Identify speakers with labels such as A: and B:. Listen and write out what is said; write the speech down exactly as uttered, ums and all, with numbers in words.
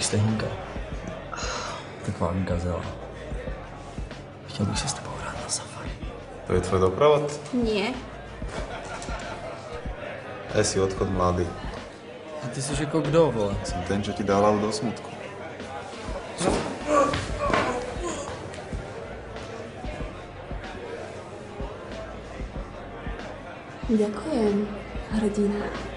A: jste Hinka. Taková gazela. Chtěl bych si s tebou hrát na safari.
B: To je tvoj doprovod?
C: Nie.
B: Ja si odchod mladý.
A: A ty jsi jako kdo, vole?
B: Som ten, čo ti dal hlavu do smutku.
C: Ďakujem, hrdina.